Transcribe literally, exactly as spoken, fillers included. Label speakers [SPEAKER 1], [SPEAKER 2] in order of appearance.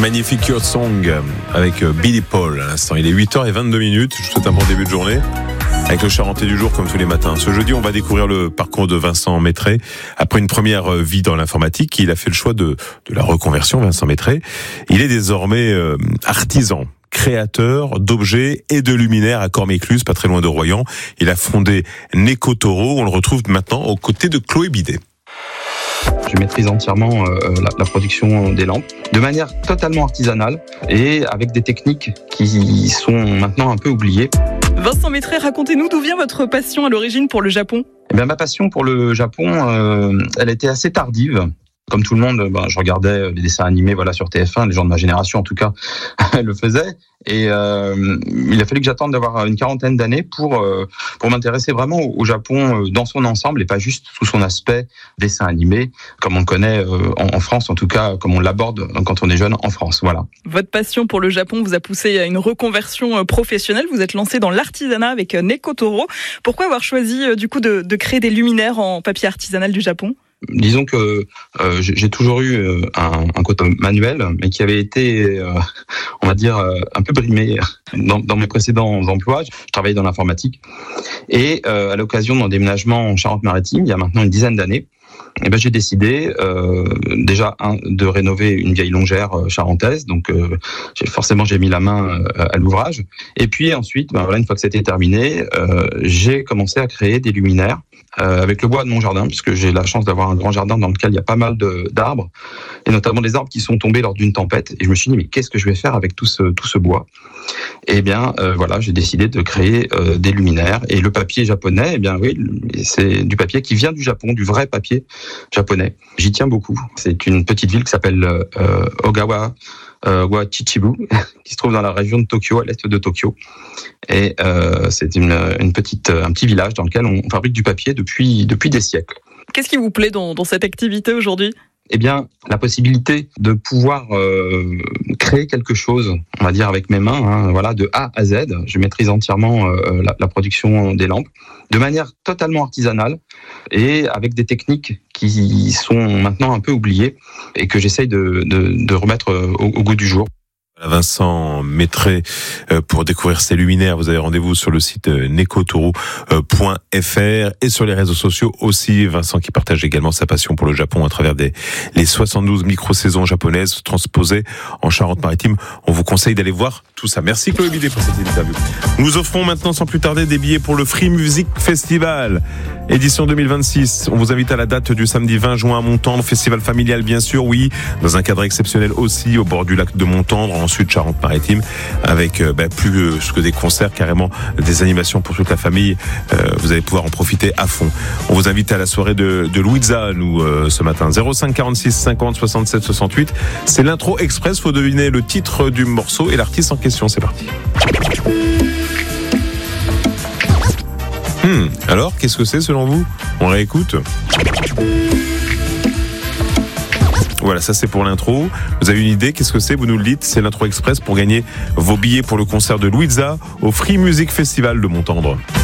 [SPEAKER 1] Magnifique Your Song avec Billy Paul à l'instant. Il est huit heures vingt-deux minutes. Je vous souhaite un bon début de journée avec le Charentais du jour comme tous les matins. Ce jeudi, on va découvrir le parcours de Vincent Maîtré. Après une première vie dans l'informatique, il a fait le choix de, de la reconversion, Vincent Maîtré. Il est désormais euh, artisan, créateur d'objets et de luminaires à Cormécluse, pas très loin de Royan. Il a fondé Necotoro. On le retrouve maintenant aux côtés de Chloé Bidet.
[SPEAKER 2] Je maîtrise entièrement euh, la, la production des lampes de manière totalement artisanale et avec des techniques qui sont maintenant un peu oubliées.
[SPEAKER 3] Vincent Maîtré, racontez-nous d'où vient votre passion à l'origine pour le Japon.
[SPEAKER 2] Eh bien, ma passion pour le Japon, euh, elle était assez tardive. Comme tout le monde, ben, je regardais les dessins animés voilà, sur T F un, les gens de ma génération en tout cas le faisaient. Et euh, il a fallu que j'attende d'avoir une quarantaine d'années pour euh, pour m'intéresser vraiment au, au Japon dans son ensemble et pas juste sous son aspect dessin animé, comme on le connaît euh, en, en France, en tout cas comme on l'aborde quand on est jeune en France. Voilà.
[SPEAKER 3] Votre passion pour le Japon vous a poussé à une reconversion professionnelle. Vous êtes lancé dans l'artisanat avec Necotoro. Pourquoi avoir choisi du coup de, de créer des luminaires en papier artisanal du Japon ?
[SPEAKER 2] Disons que euh, j'ai toujours eu euh, un, un côté manuel, mais qui avait été, euh, on va dire, euh, un peu brimé dans, dans mes précédents emplois. Je travaillais dans l'informatique. Et euh, à l'occasion d'un déménagement en Charente-Maritime, il y a maintenant une dizaine d'années, eh ben, j'ai décidé euh, déjà un, de rénover une vieille longère euh, charentaise. Donc euh, j'ai, forcément, j'ai mis la main euh, à l'ouvrage. Et puis ensuite, ben, voilà, une fois que c'était terminé, euh, j'ai commencé à créer des luminaires Euh, avec le bois de mon jardin, puisque j'ai la chance d'avoir un grand jardin dans lequel il y a pas mal de, d'arbres, et notamment des arbres qui sont tombés lors d'une tempête. Et je me suis dit, mais qu'est-ce que je vais faire avec tout ce, tout ce bois ? Eh bien, euh, voilà, j'ai décidé de créer euh, des luminaires. Et le papier japonais, eh bien oui, c'est du papier qui vient du Japon, du vrai papier japonais. J'y tiens beaucoup. C'est une petite ville qui s'appelle euh, Ogawa, Euh, Chichibu, qui se trouve dans la région de Tokyo, à l'est de Tokyo. Et euh, c'est une, une petite, un petit village dans lequel on fabrique du papier depuis, depuis des siècles.
[SPEAKER 3] Qu'est-ce qui vous plaît dans, dans cette activité aujourd'hui ?
[SPEAKER 2] Eh bien, la possibilité de pouvoir euh, créer quelque chose, on va dire avec mes mains, hein, voilà, de A à Z. Je maîtrise entièrement euh, la, la production des lampes, de manière totalement artisanale et avec des techniques qui sont maintenant un peu oubliées et que j'essaye de, de, de remettre au, au goût du jour.
[SPEAKER 1] Vincent Maîtré, pour découvrir ses luminaires, vous avez rendez-vous sur le site necotoro point f r et sur les réseaux sociaux aussi. Vincent qui partage également sa passion pour le Japon à travers des, les soixante-douze micro-saisons japonaises transposées en Charente-Maritime. On vous conseille d'aller voir tout ça. Merci Chloé Bidet pour cette interview. Nous offrons maintenant sans plus tarder des billets pour le Free Music Festival, édition deux mille vingt-six. On vous invite à la date du samedi vingt juin à Montendre, festival familial bien sûr, oui, dans un cadre exceptionnel aussi, au bord du lac de Montendre, en sud Charente-Maritime, avec euh, bah, plus euh, que des concerts, carrément des animations pour toute la famille. Euh, vous allez pouvoir en profiter à fond. On vous invite à la soirée de, de Louisa, nous, euh, ce matin. zéro cinq quarante-six cinquante soixante-sept soixante-huit. C'est l'intro express. Faut deviner le titre du morceau et l'artiste en question. C'est parti. Hmm, alors, qu'est-ce que c'est selon vous ? On réécoute ? Voilà, ça c'est pour l'intro. Vous avez une idée ? Qu'est-ce que c'est ? Vous nous le dites. C'est l'intro express pour gagner vos billets pour le concert de Louisa au Free Music Festival de Montendre.